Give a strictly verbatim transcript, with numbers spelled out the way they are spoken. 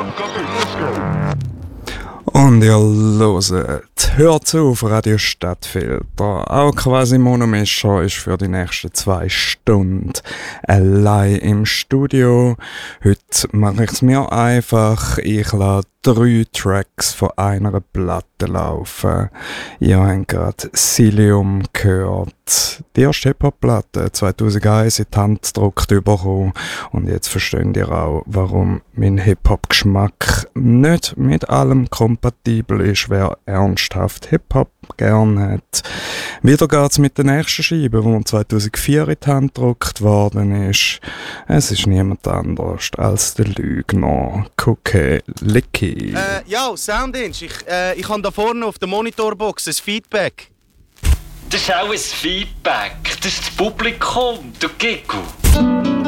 Und ihr hört, hört auf, Radio Stadtfilter. Auch quasi Monomischer ist für die nächsten zwei Stunden allein im Studio. Heute mache ich es mir einfach. Ich lasse drei Tracks von einer Platte laufen. Ihr habt gerade Cilium gehört. Die erste Hip-Hop-Platte zweitausendeins in die Hand gedruckt bekommen. Und jetzt versteht ihr auch, warum mein Hip-Hop-Geschmack nicht mit allem kompatibel ist, wer ernsthaft Hip-Hop gern hat. Wieder geht's mit der nächsten Scheibe, die zweitausendvier in die Hand gedruckt worden ist. Es ist niemand anders als der Lügner Cookie Licky. Äh, ja, Soundinch, ich, äh, ich habe da vorne auf der Monitorbox ein Feedback. Das ist auch ein Feedback. Das ist das Publikum, du Gecko.